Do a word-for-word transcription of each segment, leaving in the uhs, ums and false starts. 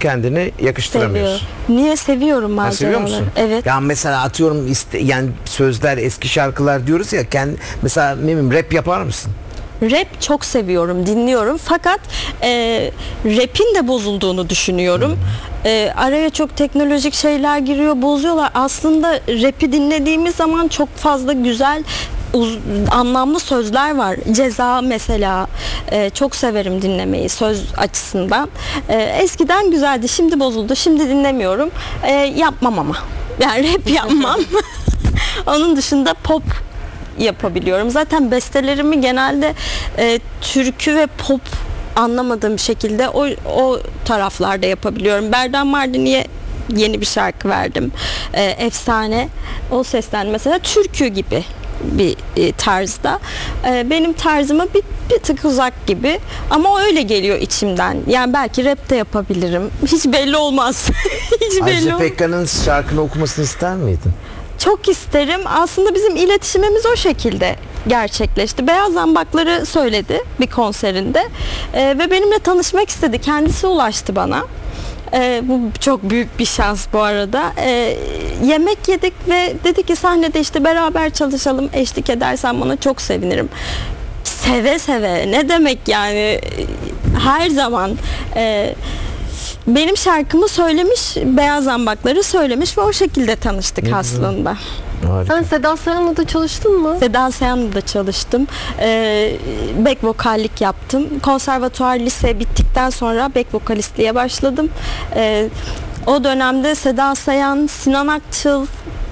kendini yakıştıramıyorsun. Seviyorum. Niye seviyorum Ha, maceraları? seviyor musun? Evet. Ya mesela atıyorum iste, yani sözler, eski şarkılar diyoruz ya, kendi mesela ne bileyim, rap yapar mısın? Rap çok seviyorum, dinliyorum. Fakat e, rap'in de bozulduğunu düşünüyorum. E, araya çok teknolojik şeyler giriyor, bozuyorlar. Aslında rap'i dinlediğimiz zaman çok fazla güzel, uz- anlamlı sözler var. Ceza mesela, e, çok severim dinlemeyi söz açısından. E, eskiden güzeldi, şimdi bozuldu. Şimdi dinlemiyorum. E, yapmam ama. Yani rap yapmam. Onun dışında pop yapabiliyorum. Zaten bestelerimi genelde e, türkü ve pop anlamadığım şekilde o, o taraflarda yapabiliyorum. Berdan Mardini'ye yeni bir şarkı verdim. E, efsane. O sesten mesela türkü gibi bir e, tarzda. E, benim tarzıma bir, bir tık uzak gibi ama o öyle geliyor içimden. Yani belki rap de yapabilirim. Hiç belli olmaz. Hiç belli Ajda olmaz. Pekkan'ın şarkını okumasını ister miydin? Çok isterim. Aslında bizim iletişimimiz o şekilde gerçekleşti. Beyaz Zambakları söyledi bir konserinde ee, ve benimle tanışmak istedi. Kendisi ulaştı bana. Ee, bu çok büyük bir şans bu arada. Ee, yemek yedik ve dedi ki sahnede işte beraber çalışalım. Eşlik edersen bana çok sevinirim. Seve seve. Ne demek yani? Her zaman. Ee, Benim şarkımı söylemiş, Beyaz Zambakları söylemiş ve o şekilde tanıştık Ne aslında. Harika. Sen Seda Sayan'la da çalıştın mı? Seda Sayan'la da çalıştım. Ee, back vokallik yaptım. Konservatuvar lise bittikten sonra back vokalistliğe başladım. Ee, o dönemde Seda Sayan, Sinan Akçıl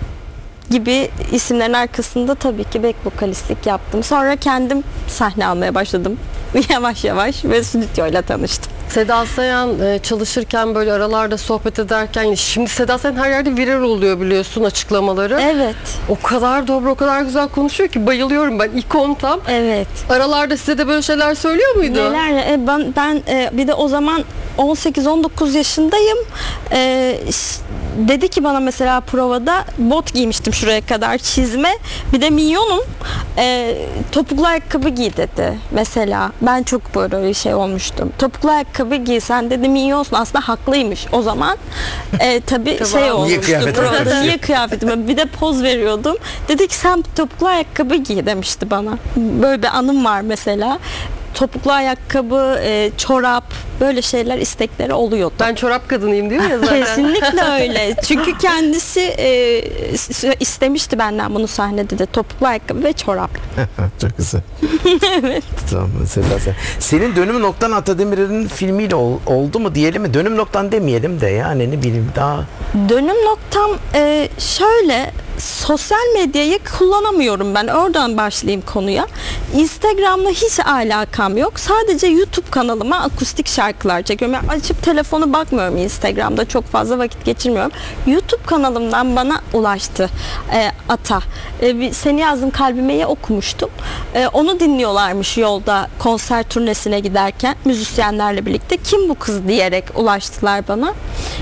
gibi isimlerin arkasında tabii ki back vokalistlik yaptım. Sonra kendim sahne almaya başladım. Yavaş yavaş ve stüdyoyla tanıştım. Seda Sayan e, çalışırken böyle aralarda sohbet ederken, şimdi Seda Sayan her yerde viral oluyor biliyorsun açıklamaları. Evet. O kadar dobra, o kadar güzel konuşuyor ki bayılıyorum ben. İkon tam. Evet. Aralarda size de böyle şeyler söylüyor muydu? Neler? E, ben ben e, bir de o zaman on sekiz on dokuz yaşındayım. E, ş- dedi ki bana mesela provada, bot giymiştim şuraya kadar, çizme, bir de minyonum. E, topuklu ayakkabı giy dedi mesela. Ben çok böyle şey olmuştum. Topuklu ayakkabı giy, sen dedi minyonsun. Aslında haklıymış o zaman. E, tabii Tamam. şey Niye olmuştu kıyafetime provada. karışıyor? Niye kıyafetime? Bir de poz veriyordum. Dedi ki sen topuklu ayakkabı giy demişti bana. Böyle bir anım var mesela. Topuklu ayakkabı, e, çorap, böyle şeyler istekleri oluyordu. Ben çorap kadınıyım diyor ya zaten. Kesinlikle öyle. Çünkü kendisi e, s- istemişti benden bunu sahnede de, topuklu ayakkabı ve çorap. Çok güzel. Evet. Tamam, Seda Sayan. Senin Dönüm Noktan Atademir'in filmiyle ol- oldu mu diyelim mi? Dönüm Noktan demeyelim de yani ne bileyim daha. Dönüm noktam e, şöyle, sosyal medyayı kullanamıyorum ben. Oradan başlayayım konuya. Instagram'la hiç alakam yok. Sadece YouTube kanalıma akustik şarkılar çekiyorum. Yani açıp telefonu bakmıyorum Instagram'da. Çok fazla vakit geçirmiyorum. YouTube kanalımdan bana ulaştı e, Ata. E, bir, Seni Yazdım Kalbime'yi okumuştum. E, onu dinliyorlarmış yolda konser turnesine giderken müzisyenlerle birlikte. Kim bu kız diyerek ulaştılar bana.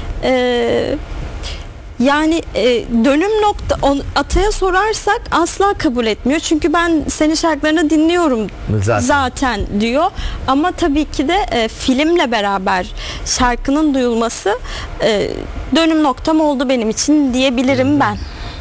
Eee Yani e, dönüm nokta, on, Ata'ya sorarsak asla kabul etmiyor. Çünkü ben senin şarkılarını dinliyorum Zaten. zaten, diyor. Ama tabii ki de e, filmle beraber şarkının duyulması e, dönüm noktam oldu benim için diyebilirim ben.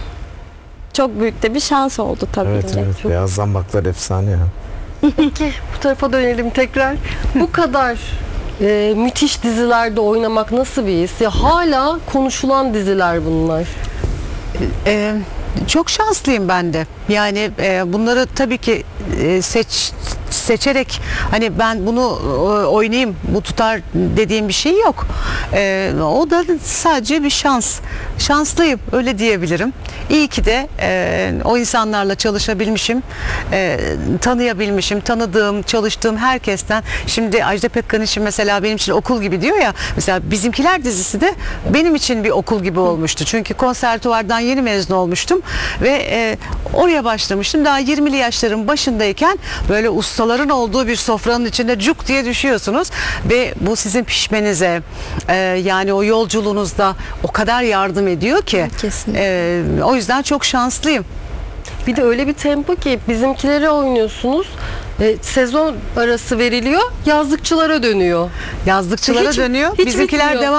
Çok büyük de bir şans oldu tabii Evet ki. evet. Çok- Beyaz Zambaklar efsane ya. Peki bu tarafa dönelim tekrar. Bu kadar e, müthiş dizilerde oynamak nasıl bir his? Ya hala konuşulan diziler bunlar. Ee, çok şanslıyım ben de. Yani e, bunları tabii ki e, seç seçerek hani ben bunu e, oynayayım, bu tutar dediğim bir şey yok. E, o da sadece bir şans. Şanslıyım, öyle diyebilirim. İyi ki de e, o insanlarla çalışabilmişim, e, tanıyabilmişim, tanıdığım, çalıştığım herkesten. Şimdi Ajda Pekkan için mesela benim için okul gibi diyor ya. Mesela Bizimkiler dizisi de benim için bir okul gibi olmuştu. Çünkü konservatuvardan yeni mezun olmuştum ve e, oraya başlamıştım. Daha yirmili yaşların başındayken böyle ustaların olduğu bir sofranın içinde cuk diye düşüyorsunuz ve bu sizin pişmenize, e, yani o yolculuğunuzda o kadar yardım ediyor ki. Kesinlikle. E, o yüzden çok şanslıyım. Bir de öyle bir tempo ki bizimkileri oynuyorsunuz. E, sezon arası veriliyor, yazlıkçılara dönüyor. Yazlıkçılara Hiç- dönüyor. hiç Bizimkiler bitmiyor. devam